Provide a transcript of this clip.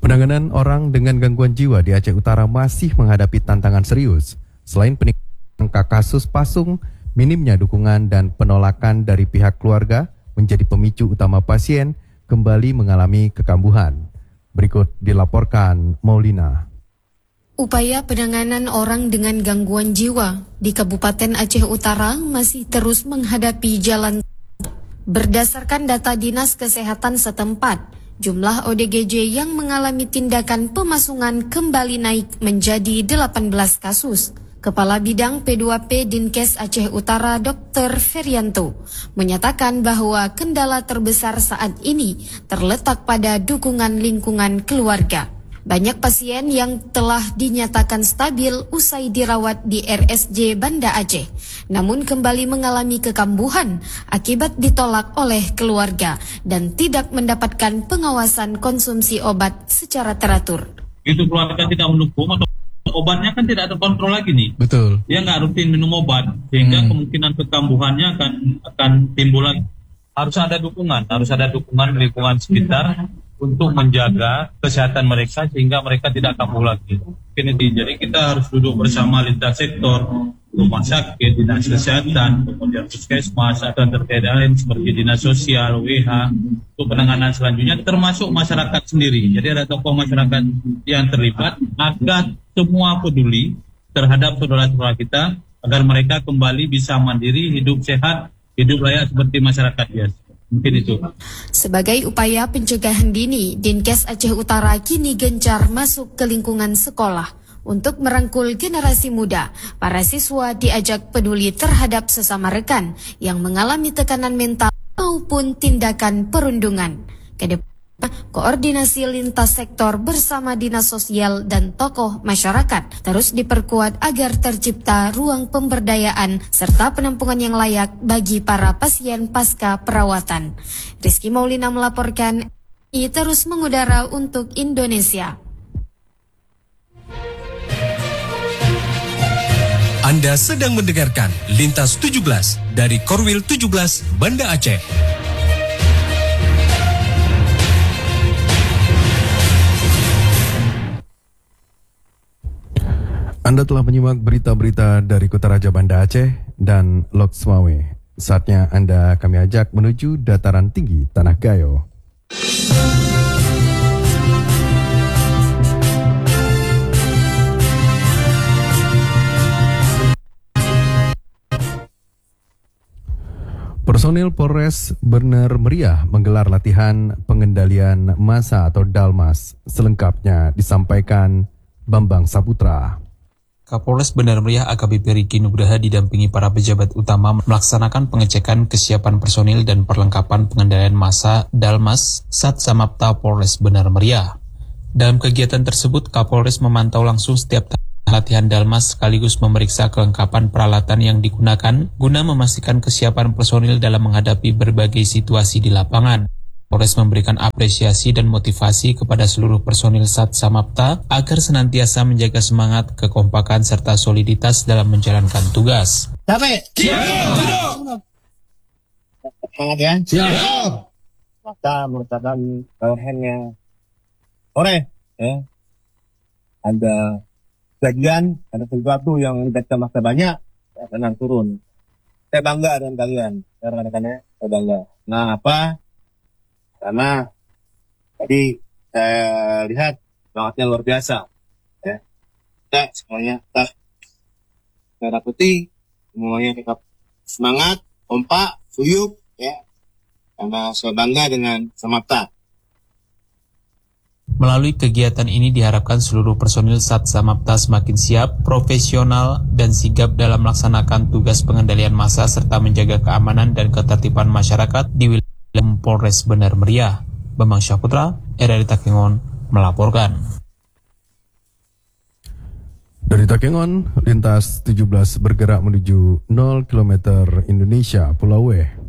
Penanganan orang dengan gangguan jiwa di Aceh Utara masih menghadapi tantangan serius. Selain peningkatan angka kasus pasung, minimnya dukungan dan penolakan dari pihak keluarga menjadi pemicu utama pasien kembali mengalami kekambuhan. Berikut dilaporkan Maulina. Upaya penanganan orang dengan gangguan jiwa di Kabupaten Aceh Utara masih terus menghadapi jalan. Berdasarkan data Dinas Kesehatan setempat, jumlah ODGJ yang mengalami tindakan pemasungan kembali naik menjadi 18 kasus. Kepala Bidang P2P Dinkes Aceh Utara Dr. Ferianto menyatakan bahwa kendala terbesar saat ini terletak pada dukungan lingkungan keluarga. Banyak pasien yang telah dinyatakan stabil usai dirawat di RSJ Banda Aceh, namun kembali mengalami kekambuhan akibat ditolak oleh keluarga dan tidak mendapatkan pengawasan konsumsi obat secara teratur. Itu keluarga tidak mendukung atau obatnya kan tidak terkontrol lagi nih. Betul. Dia nggak rutin minum obat, sehingga kemungkinan kekambuhannya akan timbul lagi. Harus ada dukungan lingkungan sekitar untuk menjaga kesehatan mereka sehingga mereka tidak kambuh lagi. Jadi kita harus duduk bersama lintas sektor, rumah sakit, dinas kesehatan, kemudian puskesmas atau terkait lain seperti dinas sosial, WH untuk penanganan selanjutnya, termasuk masyarakat sendiri. Jadi ada tokoh masyarakat yang terlibat agar semua peduli terhadap saudara-saudara kita agar mereka kembali bisa mandiri, hidup sehat, hidup layak seperti masyarakat biasa. Mungkin itu. Sebagai upaya pencegahan dini, Dinkes Aceh Utara kini gencar masuk ke lingkungan sekolah untuk merangkul generasi muda. Para siswa diajak peduli terhadap sesama rekan yang mengalami tekanan mental maupun tindakan perundungan. Kedepan, koordinasi lintas sektor bersama dinas sosial dan tokoh masyarakat terus diperkuat agar tercipta ruang pemberdayaan serta penampungan yang layak bagi para pasien pasca perawatan. Rizky Maulina melaporkan, terus mengudara untuk Indonesia. Anda sedang mendengarkan Lintas 17 dari Korwil 17 Banda Aceh. Anda telah menyimak berita-berita dari Kota Raja Banda Aceh dan Lok Semawe. Saatnya kami ajak menuju dataran tinggi Tanah Gayo. Personil Polres Bener Meriah menggelar latihan pengendalian massa atau Dalmas. Selengkapnya disampaikan Bambang Saputra. Kapolres Bandar Meriah AKBP Riki Nugraha didampingi para pejabat utama melaksanakan pengecekan kesiapan personil dan perlengkapan pengendalian massa Dalmas Satsamapta Polres Bandar Meriah. Dalam kegiatan tersebut, Kapolres memantau langsung setiap latihan Dalmas sekaligus memeriksa kelengkapan peralatan yang digunakan guna memastikan kesiapan personil dalam menghadapi berbagai situasi di lapangan. Polres memberikan apresiasi dan motivasi kepada seluruh personil Satsamapta agar senantiasa menjaga semangat, kekompakan, serta soliditas dalam menjalankan tugas. Capek? Siap! Semangat ya? Siap! Kita merupakan bawahannya sore, ya. Ada bagian, ada sesuatu yang kita maksa banyak, ya, tenang turun. Saya bangga dengan kalian, rekan-rekannya, saya bangga. Nah, apa? Karena tadi saya lihat semangatnya luar biasa, ya. Kita semuanya merah putih, semuanya tetap semangat, kompak, suyuk, ya. Karena saya bangga dengan Samapta. Melalui kegiatan ini diharapkan seluruh personil Satsamapta semakin siap, profesional, dan sigap dalam melaksanakan tugas pengendalian massa serta menjaga keamanan dan ketertiban masyarakat di wilayah Polres Bandar Meriah. Bambang Saputra, RRI Takengon, melaporkan. Dari Takengon, lintas 17 bergerak menuju 0 km Indonesia, Pulau W.